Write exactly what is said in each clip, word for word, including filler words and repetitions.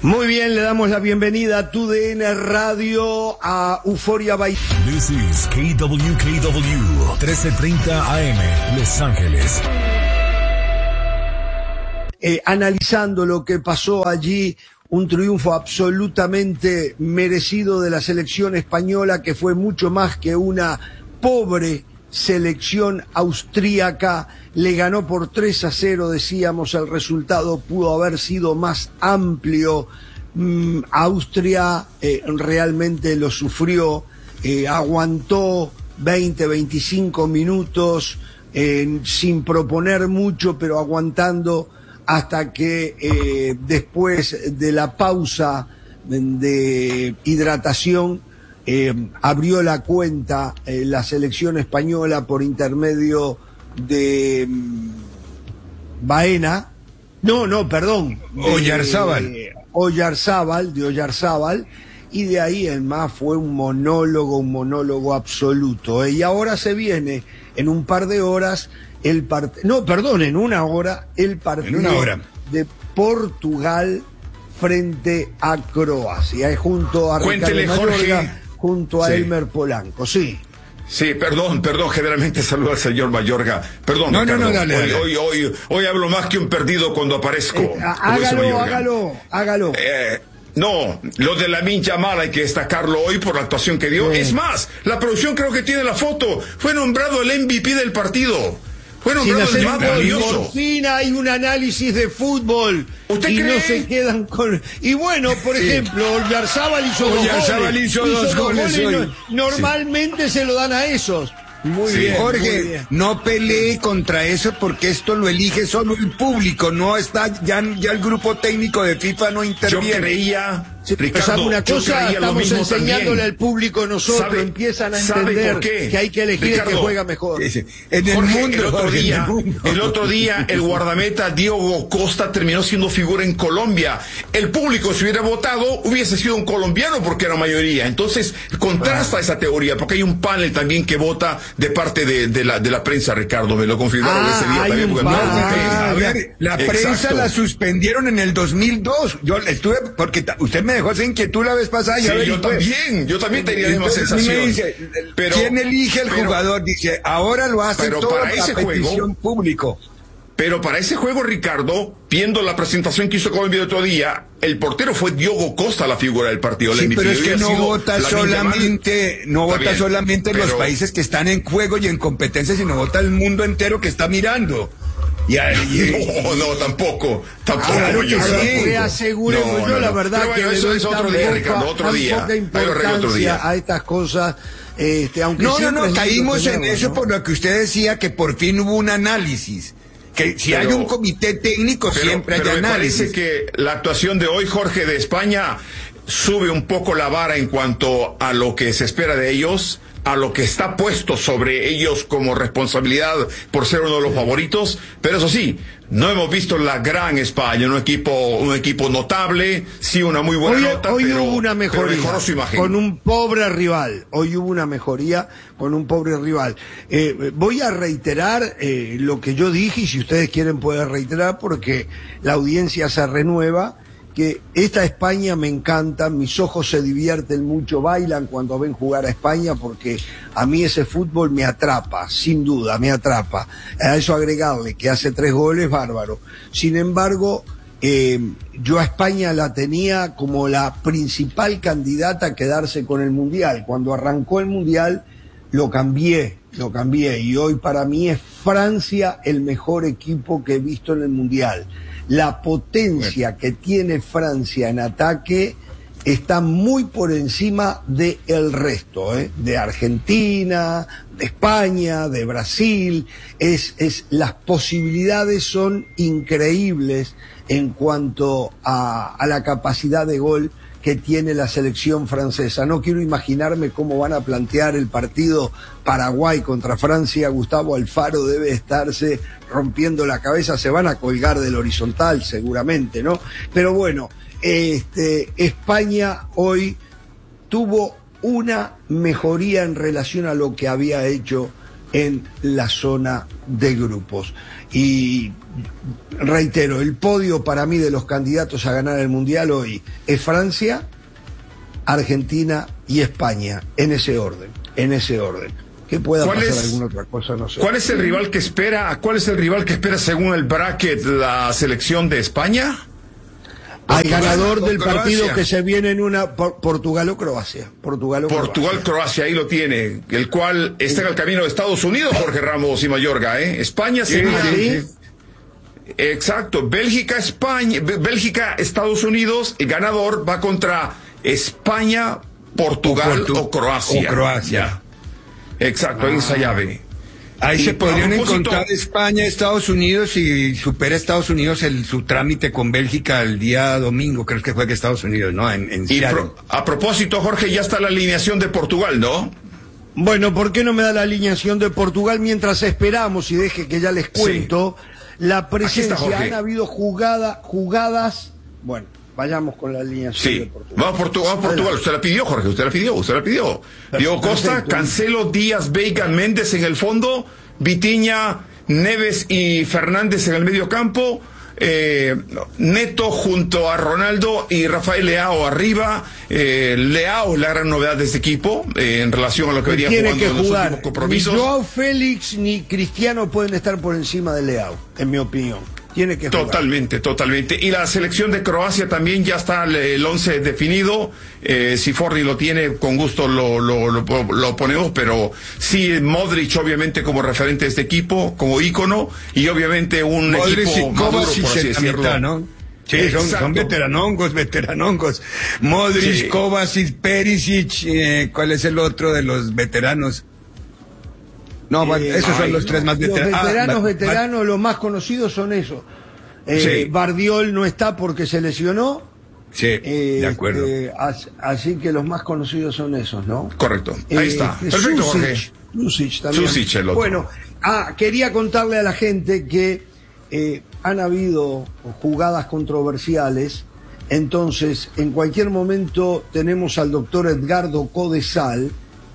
Muy bien, le damos la bienvenida a T U D N Radio, a Euforia Bahía. This is K W K W, trece treinta A M, Los Ángeles. Eh, analizando lo que pasó allí, un triunfo absolutamente merecido de la selección española, que fue mucho más que una pobre selección austríaca. Le ganó por tres a cero, decíamos, el resultado pudo haber sido más amplio. Mm, Austria eh, realmente lo sufrió, eh, aguantó veinte, veinticinco minutos eh, sin proponer mucho, pero aguantando hasta que eh, después de la pausa de hidratación eh, abrió la cuenta eh, la selección española por intermedio de um, Baena, no, no, perdón, Oyarzábal. De, Oyarzábal, de Oyarzábal, y de ahí en más fue un monólogo, un monólogo absoluto. ¿eh? Y ahora se viene en un par de horas el partido, no, perdón, en una hora, el partido en una hora. de Portugal frente a Croacia, eh, junto a Cuéntele, Ricardo Mayorga, Jorge. junto a Sí. Elmer Polanco, sí. Sí, perdón, perdón, generalmente saludo al señor Mayorga. Perdón, No, Ricardo. no, no, dale, hoy, dale. Hoy, hoy, hoy hablo más que un perdido cuando aparezco. Eh, como dice hágalo, Mayorga. hágalo, hágalo. Eh, no, lo de Lamine Yamal hay que destacarlo hoy por la actuación que dio. Sí. Es más, la producción creo que tiene la foto. Fue nombrado el M V P del partido. Fue Sin nombrado hacer el más gol, valioso. por fin hay un análisis de fútbol. ¿Usted y cree? no se quedan con... Y bueno, por ejemplo, Oyarzábal hizo dos Oyarzábal goles. hizo dos goles hoy. no- normalmente se lo dan a esos. Muy Sí. bien, Jorge, muy bien. no pelee contra eso porque esto lo elige solo el público, no está, ya, ya el grupo técnico de FIFA no Yo interviene. creía, Sí, pero Ricardo, ¿sabe una yo cosa? creía lo Estamos mismo enseñándole también. al público nosotros, ¿Sabe- empiezan a sabe entender por qué? que hay que elegir el que Ricardo, juega mejor. Ese- En el Jorge, mundo, el otro Jorge, en día, el mundo. el otro día, el guardameta Diogo Costa terminó siendo figura en Colombia. El público, si hubiera votado, hubiese sido un colombiano porque era mayoría. Entonces, contrasta esa teoría, porque hay un panel también que vota de parte de, de la, de la prensa, Ricardo. Me lo confirmaron Ah, ese día hay también. un porque panel. no, Ah, A ver, la prensa Exacto. la suspendieron en el dos mil dos. Yo estuve, porque ta- usted me dejó esa inquietud la vez pasada. y Sí, a ver, yo y fue- también, yo también tenía la misma Entonces, a mí sensación. me dice, Pero- ¿quién elige el pero- jugador? Dice, ahora lo hace pero todo para a ese juego- petición público. Pero para ese juego, Ricardo, viendo la presentación que hizo Colombia el otro día, el portero fue Diogo Costa la figura del partido. El Sí, M V P. pero es que Hubiera no sido vota Lamine Yamal. solamente, no Está vota bien, solamente los pero- países que están en juego y en competencia, sino vota el mundo entero que está mirando. Y, ahí- No, no, tampoco, tampoco. Claro que yo sí. tampoco. Reaseguremos, No, yo no, la no. verdad Pero bueno, que eso le doy es otro tan día, poca- Ricardo, otro tan día. poca Ahí lo arreglo otro importancia día. a estas cosas, este, aunque No, no, siempre no, es lindo caímos en tenerlo, eso ¿no? por lo que usted decía, que por fin hubo un análisis. Que si hay Pero- un comité técnico, Pero, siempre hay pero me análisis. parece que la actuación de hoy, Jorge, de España, sube un poco la vara en cuanto a lo que se espera de ellos, a lo que está puesto sobre ellos como responsabilidad por ser uno de los favoritos. Pero eso sí, no hemos visto la gran España, un equipo, un equipo notable, sí, una muy buena Hoy, nota, hoy pero, hubo una pero mejoría mejoró su imagen. con un pobre rival. Hoy hubo una mejoría con un pobre rival. Eh, voy a reiterar eh, lo que yo dije, y si ustedes quieren pueden reiterar porque la audiencia se renueva, que esta España me encanta, mis ojos se divierten mucho, bailan cuando ven jugar a España, porque a mí ese fútbol me atrapa, sin duda, me atrapa. A eso agregarle que hace tres goles, bárbaro. Sin embargo, eh, yo a España la tenía como la principal candidata a quedarse con el Mundial. Cuando arrancó el Mundial, lo cambié, lo cambié, y hoy para mí es Francia el mejor equipo que he visto en el Mundial. La potencia bueno. que tiene Francia en ataque está muy por encima del resto, ¿eh? De Argentina, de España, de Brasil. Es, es, las posibilidades son increíbles en cuanto a, a la capacidad de gol que tiene la selección francesa. No quiero imaginarme cómo van a plantear el partido Paraguay contra Francia. Gustavo Alfaro debe estarse rompiendo la cabeza, se van a colgar del horizontal seguramente, ¿no? Pero bueno, este, España hoy tuvo una mejoría en relación a lo que había hecho en la zona de grupos. Y reitero, el podio para mí de los candidatos a ganar el Mundial hoy es Francia, Argentina y España, en ese orden, en ese orden. Que pueda pasar es, alguna otra cosa, no sé. ¿Cuál es el rival que espera, cuál es el rival que espera según el bracket la selección de España? Hay ganador del partido que se viene en una por, Portugal o Croacia. Portugal o Portugal, Croacia. Croacia, ahí lo tiene, el cual está en el camino de Estados Unidos, Jorge Ramos y Mayorga, ¿eh? España sería. ¿Sí? Exacto, Bélgica, España, Bélgica, Estados Unidos, el ganador va contra España, Portugal o, Portu o Croacia. O Croacia. Exacto, ah. esa llave. Ahí y se podrían propósito... encontrar España, Estados Unidos, y supera Estados Unidos el, su trámite con Bélgica el día domingo, creo que fue que Estados Unidos, ¿no? En, en y pro, a propósito, Jorge, ya está la alineación de Portugal, ¿no? Bueno, ¿por qué no me da la alineación de Portugal mientras esperamos, y deje que ya les cuento, sí. la presencia? Han habido jugada, jugadas, bueno, vayamos con la alineación sí. de Portugal. Vamos a Portugal, vamos a Portugal. Usted la pidió, Jorge, usted la pidió, usted la pidió. Diego Costa, Cancelo, Díaz, Veiga, Méndez en el fondo, Vitinha, Neves y Fernández en el medio campo, eh, Neto junto a Ronaldo y Rafael Leao arriba. Eh, Leao es la gran novedad de este equipo eh, en relación a lo que venía jugando que en los jugar. últimos compromisos. Ni Joao Félix ni Cristiano pueden estar por encima de Leao, en mi opinión. Tiene que jugar. Totalmente, totalmente. Y la selección de Croacia también ya está el once definido. Eh, si Forni lo tiene, con gusto lo, lo, lo, lo ponemos, pero sí, Modric obviamente como referente de este equipo, como ícono, y obviamente un Modric equipo y maduro, por así decirlo. Mitad, ¿no? Sí, son, son veteranongos, veteranongos. Modric, sí. Kovacic, Perisic, eh, ¿cuál es el otro de los veteranos? No, eh, esos ay, son los tres más veteranos. Los veteranos, ah, veteranos, los más conocidos son esos. Eh, sí. Bardiol no está porque se lesionó. Sí, eh, de acuerdo. Eh, as, así que los más conocidos son esos, ¿no? Correcto. Ahí está. Eh, Perfecto, Susic, Jorge. Susic también. Susic, el otro. Bueno, ah, quería contarle a la gente que eh, han habido jugadas controversiales. Entonces, en cualquier momento tenemos al doctor Edgardo Codesal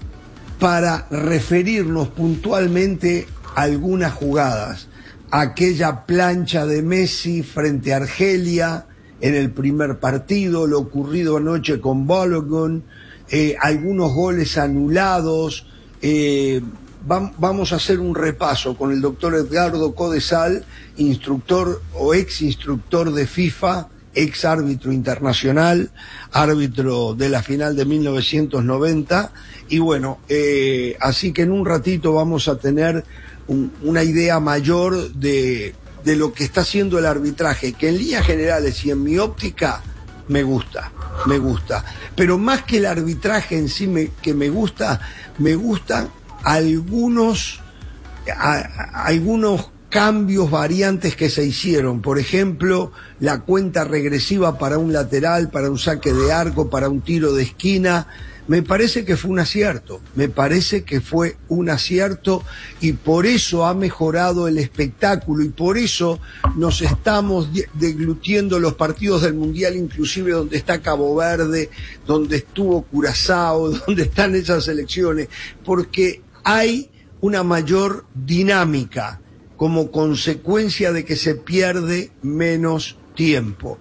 para referirnos puntualmente a algunas jugadas. Aquella plancha de Messi frente a Argelia en el primer partido, lo ocurrido anoche con Balogun, eh, algunos goles anulados. Eh, va, vamos a hacer un repaso con el doctor Edgardo Codesal, instructor o ex instructor de FIFA, ex árbitro internacional, árbitro de la final de mil novecientos noventa. Y bueno, eh, así que en un ratito vamos a tener un, una idea mayor de, de lo que está haciendo el arbitraje, que en líneas generales y en mi óptica me gusta, me gusta. Pero más que el arbitraje en sí me, que me gusta, me gustan algunos, a, a, algunos cambios, variantes que se hicieron. Por ejemplo, la cuenta regresiva para un lateral, para un saque de arco, para un tiro de esquina. Me parece que fue un acierto, me parece que fue un acierto y por eso ha mejorado el espectáculo y por eso nos estamos deglutiendo los partidos del Mundial, inclusive donde está Cabo Verde, donde estuvo Curazao, donde están esas selecciones, porque hay una mayor dinámica como consecuencia de que se pierde menos tiempo.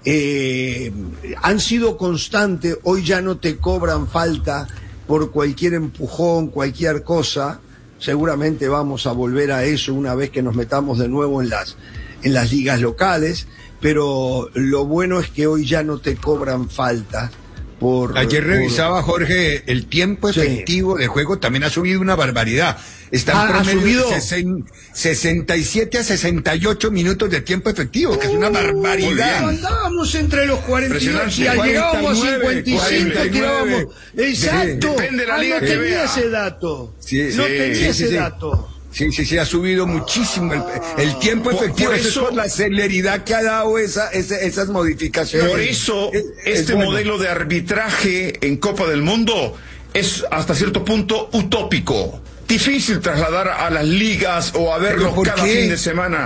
Eh, han sido constantes, hoy ya no te cobran falta por cualquier empujón, cualquier cosa. Seguramente vamos a volver a eso una vez que nos metamos de nuevo en las, en las ligas locales, pero lo bueno es que hoy ya no te cobran falta. Por, Ayer por... revisaba, Jorge, el tiempo efectivo sí. de juego también ha subido una barbaridad. Está en promedio de sesenta y siete a sesenta y ocho minutos de tiempo efectivo, que es una barbaridad. Andábamos entre los cuarenta y ocho y al llegábamos a cincuenta y cinco tirábamos. Exacto. Depende de la liga ah, no que tenía vea. ese dato. Sí, no sí, tenía sí, ese sí. dato. Sí, sí, sí, ha subido muchísimo el, el tiempo por, efectivo. por eso, eso es por la celeridad que ha dado esa, esa, esas modificaciones. Por eso, es, este es bueno. modelo de arbitraje en Copa del Mundo es hasta cierto punto utópico. Difícil trasladar a las ligas o a verlos cada fin de semana.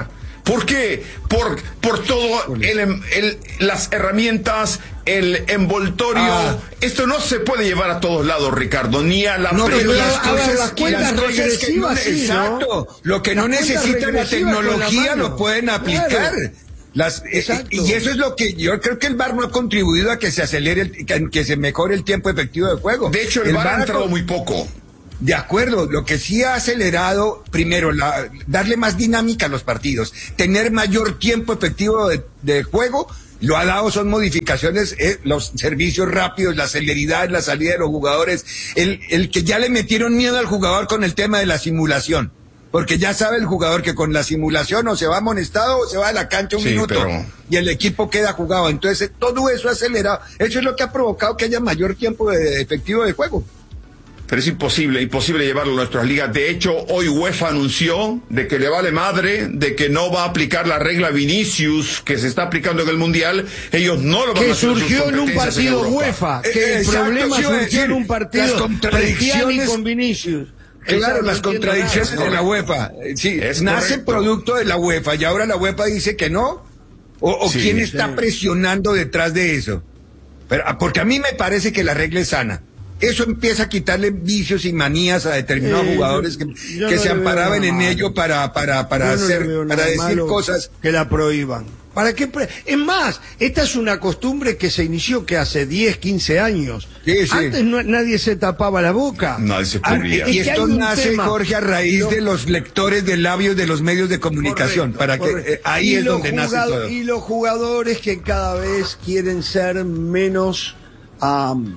¿Por qué? Por, por todo el, el, las herramientas, el envoltorio. Ah. Esto no se puede llevar a todos lados, Ricardo, ni a la no, pero las a cosas, las cuentas regresivas, que no, sí, exacto. ¿no? Lo que no necesita la tecnología lo pueden aplicar. Claro. Las, eh, y eso es lo que yo creo que el V A R no ha contribuido a que se acelere, el, que, que se mejore el tiempo efectivo de juego. De hecho, el, el V A R ha entrado muy poco. De acuerdo, lo que sí ha acelerado, primero, la, darle más dinámica a los partidos, tener mayor tiempo efectivo de, de juego, lo ha dado son modificaciones, eh, los servicios rápidos, la celeridad, la salida de los jugadores, el, el que ya le metieron miedo al jugador con el tema de la simulación. Porque ya sabe el jugador que con la simulación o se va amonestado o se va a la cancha un sí, minuto pero... y el equipo queda jugado. Entonces todo eso ha acelerado. Eso es lo que ha provocado que haya mayor tiempo de efectivo de juego. Pero es imposible, imposible llevarlo a nuestras ligas. De hecho, hoy UEFA anunció de que le vale madre, de que no va a aplicar la regla Vinicius que se está aplicando en el Mundial. Ellos no lo van a hacer. Que surgió en un partido en UEFA. Que eh, el exacto, problema sí, surgió en un partido. Las contradicciones con Vinicius. Claro, las no contradicciones de la UEFA. Sí, es nace correcto. Producto de la UEFA y ahora la UEFA dice que no. ¿O, o sí, quién está sí. presionando detrás de eso? Pero, porque a mí me parece que la regla es sana. Eso empieza a quitarle vicios y manías a determinados eh, jugadores que, que no se amparaban en ello para, para, para no hacer, para decir cosas. Que la prohíban. ¿Para qué? Pre- es más, esta es una costumbre que se inició que hace diez, quince años. Sí, sí. Antes no, nadie se tapaba la boca. Nadie se cubría. Y esto nace, tema. Jorge, a raíz no. de los lectores de labios de los medios de comunicación. Correcto, para correcto. que eh, ahí y es donde jugado, nace todo. Y los jugadores que cada vez quieren ser menos um,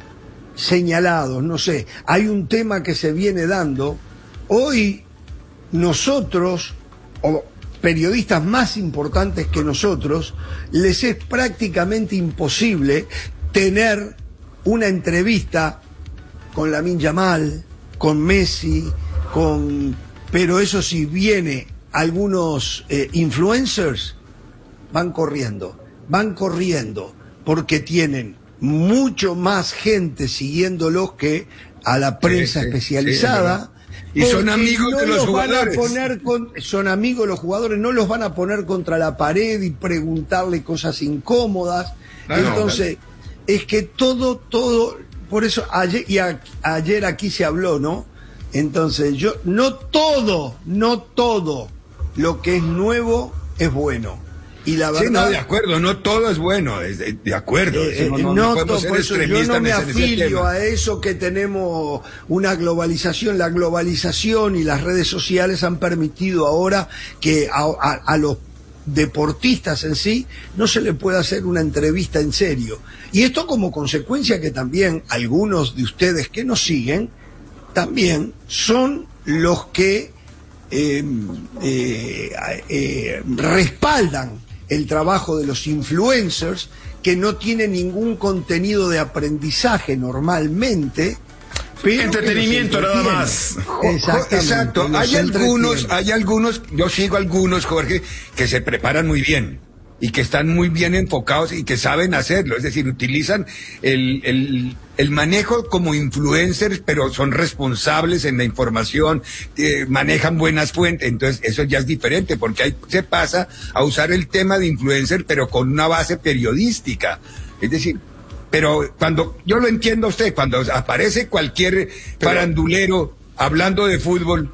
señalados, no sé. Hay un tema que se viene dando. Hoy nosotros, o periodistas más importantes que nosotros, les es prácticamente imposible tener una entrevista con Lamine Yamal, con Messi, con... pero eso sí, viene algunos eh, influencers, van corriendo, van corriendo, porque tienen mucho más gente siguiéndolos que a la prensa sí, sí, especializada. Sí, y son amigos no de los, los jugadores. Van a poner con, son amigos de los jugadores, no los van a poner contra la pared y preguntarle cosas incómodas. No, Entonces, no, no. es que todo, todo, por eso ayer, y a, ayer aquí se habló, ¿no? Entonces, yo, no todo, no todo lo que es nuevo es bueno. Y la verdad, sí, no, de acuerdo, no todo es bueno, es de, de acuerdo. Eh, eso, no, no, no, no podemos ser extremistas. Yo no me en afilio a eso que tenemos una globalización. La globalización y las redes sociales han permitido ahora que a, a, a los deportistas en sí no se le pueda hacer una entrevista en serio. Y esto como consecuencia que también algunos de ustedes que nos siguen también son los que eh, eh, eh, respaldan el trabajo de los influencers, que no tienen ningún contenido de aprendizaje normalmente, pero entretenimiento nada más. Exacto, hay algunos, hay algunos, yo sigo algunos, Jorge, que se preparan muy bien y que están muy bien enfocados y que saben hacerlo, es decir, utilizan el, el, el manejo como influencers, pero son responsables en la información, eh, manejan buenas fuentes, entonces eso ya es diferente, porque ahí se pasa a usar el tema de influencer, pero con una base periodística, es decir, pero cuando, yo lo entiendo a usted, cuando aparece cualquier pero, farandulero hablando de fútbol,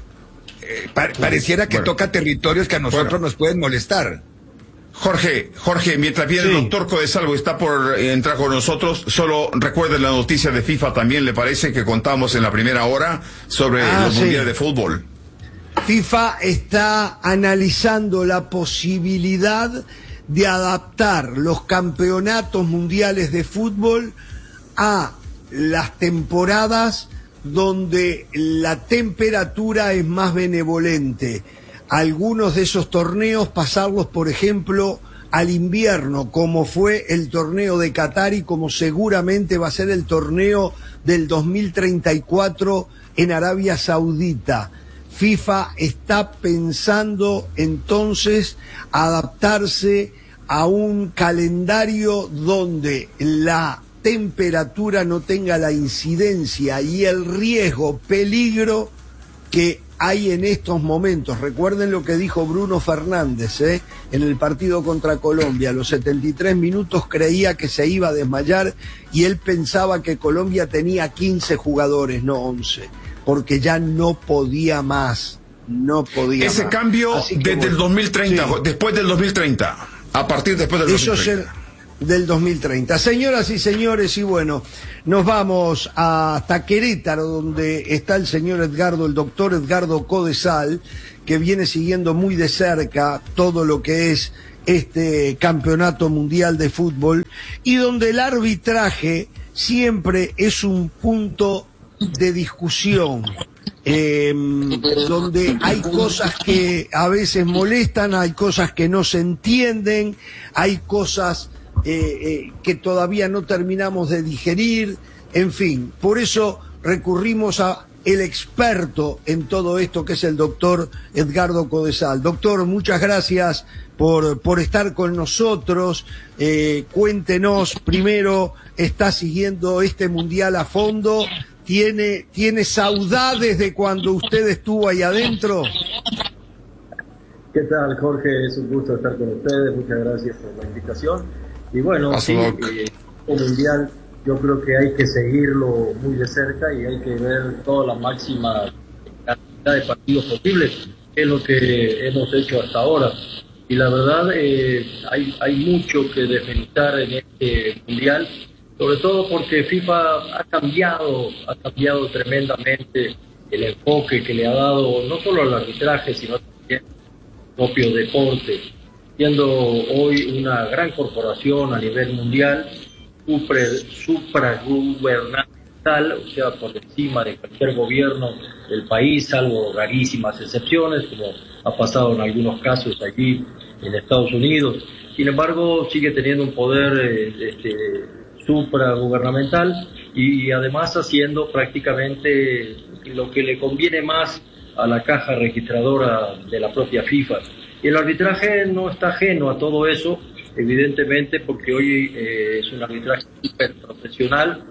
eh, pa- pareciera que bueno, toca territorios que a nosotros bueno. nos pueden molestar. Jorge, Jorge, mientras viene sí. el doctor Codesalvo está por entrar con nosotros, solo recuerden la noticia de FIFA también, le parece que contamos en la primera hora sobre ah, los sí. mundiales de fútbol. FIFA está analizando la posibilidad de adaptar los campeonatos mundiales de fútbol a las temporadas donde la temperatura es más benevolente. Algunos de esos torneos pasarlos, por ejemplo, al invierno, como fue el torneo de Qatar y como seguramente va a ser el torneo del dos mil treinta y cuatro en Arabia Saudita. FIFA está pensando entonces adaptarse a un calendario donde la temperatura no tenga la incidencia y el riesgo, peligro que hay en estos momentos. Recuerden lo que dijo Bruno Fernández ¿eh? en el partido contra Colombia. A los setenta y tres minutos creía que se iba a desmayar y él pensaba que Colombia tenía quince jugadores, no once, porque ya no podía más. No podía Ese más. cambio Así que, desde bueno, el dos mil treinta, sí. después del dos mil treinta, a partir después del Eso dos mil treinta. es el del dos mil treinta. Señoras y señores, y bueno, nos vamos hasta Querétaro, donde está el señor Edgardo, el doctor Edgardo Codesal, que viene siguiendo muy de cerca todo lo que es este campeonato mundial de fútbol, y donde el arbitraje siempre es un punto de discusión. Eh, donde hay cosas que a veces molestan, hay cosas que no se entienden, hay cosas eh, eh, que todavía no terminamos de digerir, en fin, por eso recurrimos a el experto en todo esto, que es el doctor Edgardo Codesal. Doctor, muchas gracias por, por estar con nosotros. Eh, cuéntenos, primero, ¿está siguiendo este mundial a fondo? ¿Tiene, tiene saudades de cuando usted estuvo ahí adentro? ¿Qué tal, Jorge? Es un gusto estar con ustedes. Muchas gracias por la invitación. Y bueno, Paso sí, eh, el mundial yo creo que hay que seguirlo muy de cerca y hay que ver toda la máxima cantidad de partidos posibles, que es lo que hemos hecho hasta ahora. Y la verdad, eh, hay, hay mucho que desmeritar en este mundial, sobre todo porque FIFA ha cambiado, ha cambiado tremendamente el enfoque que le ha dado no solo al arbitraje, sino también al propio deporte, siendo hoy una gran corporación a nivel mundial, super, supragubernamental, o sea, por encima de cualquier gobierno del país, salvo rarísimas excepciones, como ha pasado en algunos casos allí en Estados Unidos. Sin embargo, sigue teniendo un poder eh, este, supragubernamental y además haciendo prácticamente lo que le conviene más a la caja registradora de la propia FIFA. Y el arbitraje no está ajeno a todo eso, evidentemente, porque hoy eh, es un arbitraje súper profesional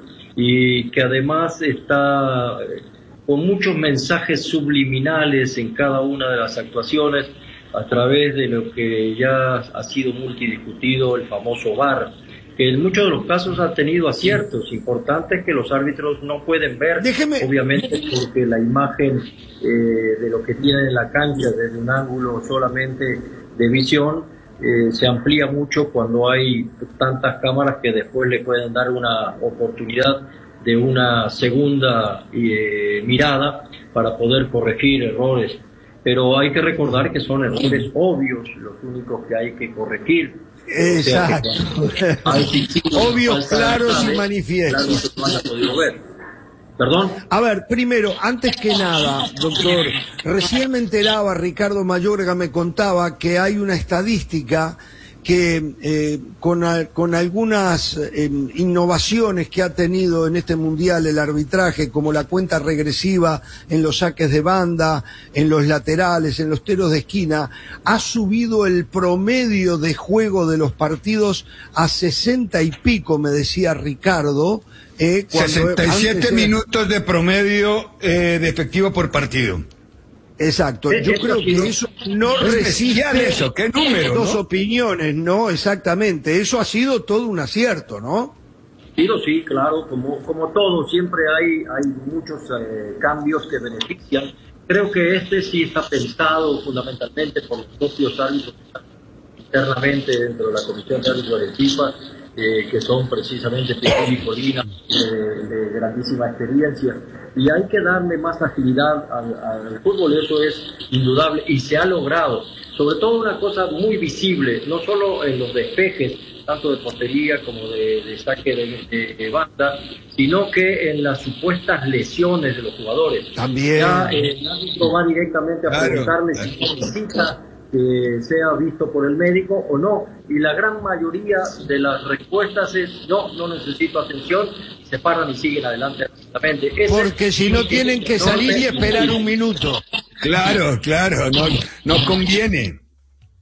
y que además está eh, con muchos mensajes subliminales en cada una de las actuaciones a través de lo que ya ha sido multidiscutido, el famoso V A R, que en muchos de los casos ha tenido aciertos importantes que los árbitros no pueden ver, Déjeme. obviamente porque la imagen eh, de lo que tienen en la cancha desde un ángulo solamente de visión eh, se amplía mucho cuando hay tantas cámaras que después le pueden dar una oportunidad de una segunda eh, mirada para poder corregir errores. Pero hay que recordar que son errores obvios los únicos que hay que corregir. Exacto. O sea, obvios, claros y manifiestos. Claro, no haya podido ver. ¿Perdón? A ver, primero, antes que nada, doctor, recién me enteraba, Ricardo Mayorga me contaba que hay una estadística que eh, con, con algunas eh, innovaciones que ha tenido en este mundial el arbitraje, como la cuenta regresiva en los saques de banda, en los laterales, en los tiros de esquina, ha subido el promedio de juego de los partidos a sesenta y pico, me decía Ricardo. Eh, sesenta y siete minutos de promedio eh, de efectivo por partido. Exacto, yo creo que eso no resiste eso, qué número, dos ¿no? opiniones, ¿no? Exactamente, eso ha sido todo un acierto, ¿no? Sí, sí, claro, como, como todo, siempre hay, hay muchos eh, cambios que benefician. Creo que este sí está pensado fundamentalmente por los propios árbitros internamente dentro de la Comisión de Árbitros de FIFA, eh, que son precisamente Piquín y Colina, eh, de grandísima experiencia. Y hay que darle más agilidad al, al fútbol, eso es indudable, y se ha logrado. Sobre todo una cosa muy visible, no solo en los despejes, tanto de portería como de, de saque de, de, de banda, sino que en las supuestas lesiones de los jugadores. También. Ya eh, nadie va directamente a Claro, preguntarle claro. si necesita que sea visto por el médico o no, y la gran mayoría de las respuestas es no, no necesito atención, se paran y siguen adelante rápidamente. Ese Porque si no tienen que salir y esperar un minuto. Claro, claro, no, no conviene.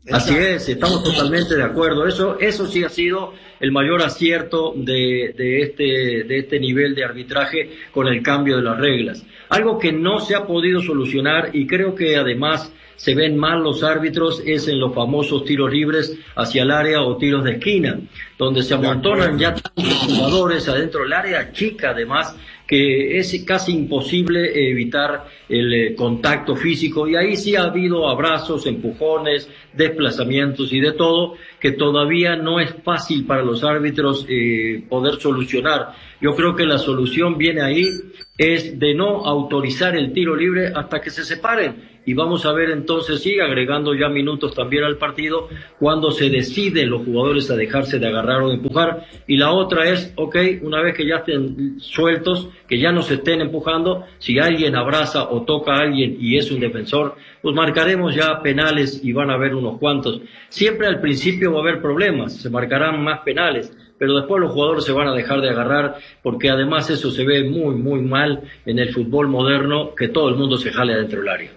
Así es, estamos totalmente de acuerdo. Eso, eso sí ha sido el mayor acierto de, de este, de este nivel de arbitraje con el cambio de las reglas. Algo que no se ha podido solucionar y creo que además se ven mal los árbitros es en los famosos tiros libres hacia el área o tiros de esquina, donde se amontonan ya tantos jugadores adentro del área chica además, que es casi imposible evitar el eh, contacto físico, y ahí sí ha habido abrazos, empujones, desplazamientos y de todo, que todavía no es fácil para los árbitros eh, poder solucionar. Yo creo que la solución viene ahí, es de no autorizar el tiro libre hasta que se separen. Y vamos a ver entonces, sí, agregando ya minutos también al partido, cuando se deciden los jugadores a dejarse de agarrar o de empujar. Y la otra es, ok, una vez que ya estén sueltos, que ya no se estén empujando, si alguien abraza o toca a alguien y es un defensor, pues marcaremos ya penales y van a haber unos cuantos. Siempre al principio va a haber problemas, se marcarán más penales, pero después los jugadores se van a dejar de agarrar, porque además eso se ve muy, muy mal en el fútbol moderno, que todo el mundo se jale adentro del área.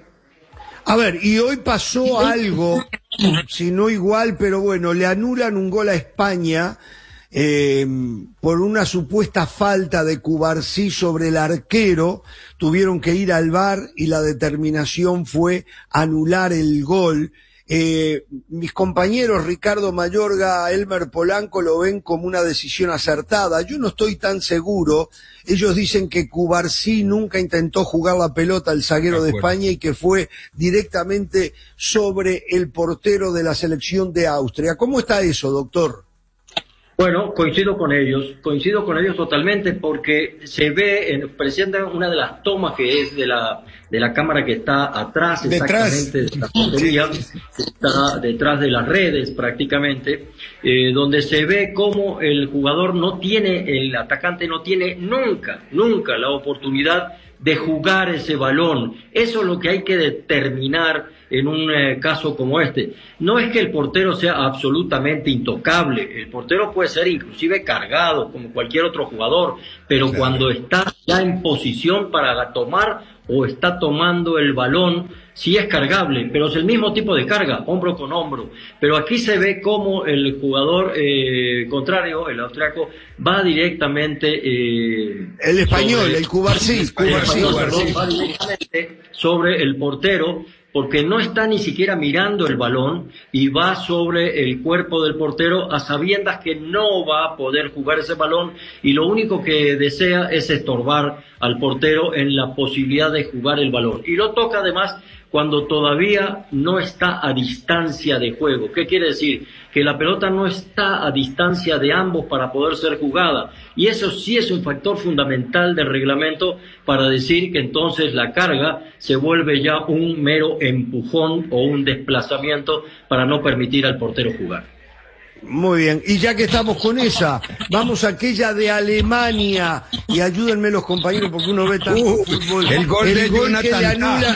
A ver, y hoy pasó algo, si no igual, pero bueno, le anulan un gol a España eh, por una supuesta falta de Cubarsí sobre el arquero. Tuvieron que ir al V A R y la determinación fue anular el gol. Eh, mis compañeros Ricardo Mayorga, Elmer Polanco lo ven como una decisión acertada. Yo no estoy tan seguro. Ellos dicen que Cubarsí nunca intentó jugar la pelota al zaguero de, de España y que fue directamente sobre el portero de la selección de Austria. ¿Cómo está eso, doctor? Bueno, coincido con ellos, coincido con ellos totalmente, porque se ve, en, presenta una de las tomas que es de la de la cámara que está atrás, exactamente, detrás de la portería, está detrás de las redes prácticamente, eh, donde se ve cómo el jugador no tiene, el atacante no tiene nunca, nunca la oportunidad de jugar ese balón. Eso es lo que hay que determinar en un eh, caso como este. No es que el portero sea absolutamente intocable, el portero puede ser inclusive cargado como cualquier otro jugador, pero claro, cuando está ya en posición para tomar o está tomando el balón, sí es cargable, pero es el mismo tipo de carga, hombro con hombro. Pero aquí se ve cómo el jugador eh, contrario, el austriaco, va directamente... Eh, el español, sobre, el Cubarsí, el español, perdón, va directamente sobre el portero, porque no está ni siquiera mirando el balón y va sobre el cuerpo del portero a sabiendas que no va a poder jugar ese balón, y lo único que desea es estorbar al portero en la posibilidad de jugar el balón. Y lo toca además cuando todavía no está a distancia de juego. ¿Qué quiere decir? Que la pelota no está a distancia de ambos para poder ser jugada. Y eso sí es un factor fundamental del reglamento para decir que entonces la carga se vuelve ya un mero empujón o un desplazamiento para no permitir al portero jugar. Muy bien, y ya que estamos con esa, vamos a aquella de Alemania, y ayúdenme los compañeros porque uno ve tanto uh, fútbol. El gol, el de, gol que le anula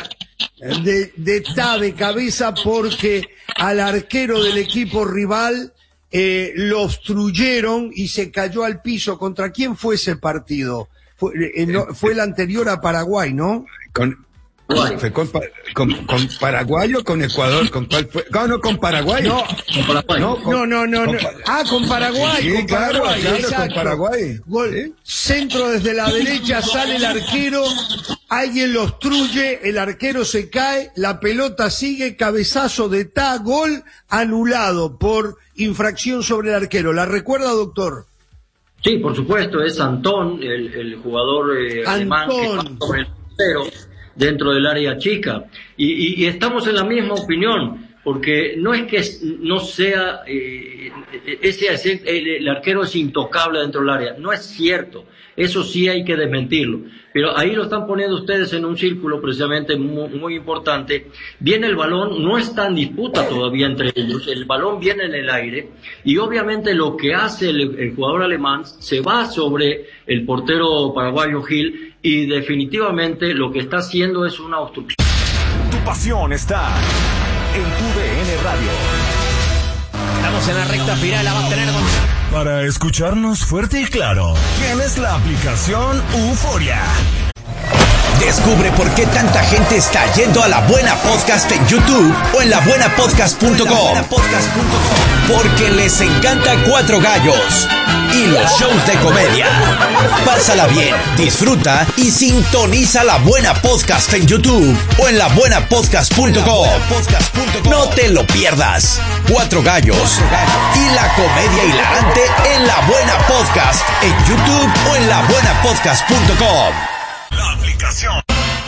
de, de ta de cabeza porque al arquero del equipo rival eh, lo obstruyeron y se cayó al piso. ¿Contra quién fue ese partido? Fue, eh, no, fue el anterior a Paraguay, ¿no? Con... ¿Fue con, con, con Paraguay o con Ecuador? ¿Con cuál fue? No, no, con Paraguay. No, con Paraguay. No, con, no, no, no, no. Ah, con Paraguay, sí, con claro, Paraguay, claro, exacto. Con Paraguay. Gol, ¿sí? Centro desde la derecha, sale el arquero, alguien lo obstruye, el arquero se cae, la pelota sigue, cabezazo de ta, gol anulado por infracción sobre el arquero. ¿La recuerda, doctor? Sí, por supuesto, es Antón, el, el jugador eh, alemán que va sobre el portero dentro del área chica, y, y, y estamos en la misma opinión, porque no es que no sea, eh, ese, ese el, el arquero es intocable dentro del área, no es cierto, eso sí hay que desmentirlo, pero ahí lo están poniendo ustedes en un círculo precisamente muy, muy importante. Viene el balón, no está en disputa todavía entre ellos, el balón viene en el aire, y obviamente lo que hace el, el jugador alemán se va sobre el portero paraguayo Gil, y definitivamente lo que está haciendo es una obstrucción. Tu pasión está en tu D N Radio. Estamos en la recta final, la va a tener con... Para escucharnos fuerte y claro, tienes la aplicación Euforia. Descubre por qué tanta gente está yendo a La Buena Podcast en YouTube o en la buena podcast punto com. Porque les encanta Cuatro Gallos y los shows de comedia. Pásala bien, disfruta y sintoniza La Buena Podcast en YouTube o en la buena podcast punto com. No te lo pierdas. Cuatro Gallos y la comedia hilarante en La Buena Podcast en YouTube o en la buena podcast punto com. La aplicación.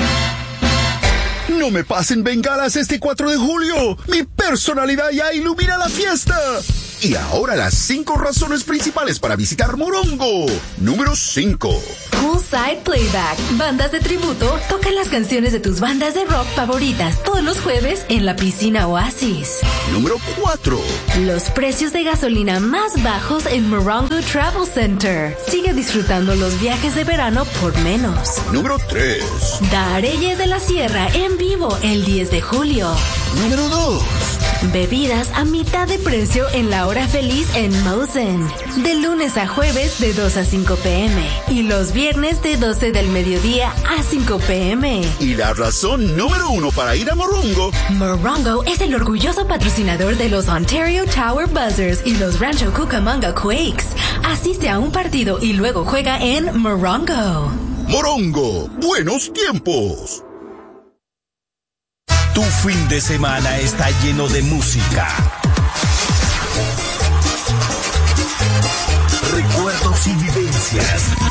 No me pasen bengalas este cuatro de julio. Mi personalidad ya ilumina la fiesta. Y ahora las cinco razones principales para visitar Morongo. Número cinco. Poolside Playback. Bandas de tributo tocan las canciones de tus bandas de rock favoritas todos los jueves en la piscina Oasis. Número cuatro. Los precios de gasolina más bajos en Morongo Travel Center. Sigue disfrutando los viajes de verano por menos. Número tres. Dareyes de la Sierra en vivo el diez de julio. Número dos. Bebidas a mitad de precio en la hora feliz en Mosen. De lunes a jueves de dos a cinco pm. Y los viernes de doce del mediodía a cinco pm. Y la razón número uno para ir a Morongo. Morongo es el orgulloso patrocinador de los Ontario Tower Buzzers y los Rancho Cucamonga Quakes. Asiste a un partido y luego juega en Morongo. Morongo, buenos tiempos. Tu fin de semana está lleno de música, recuerdos y vivencias.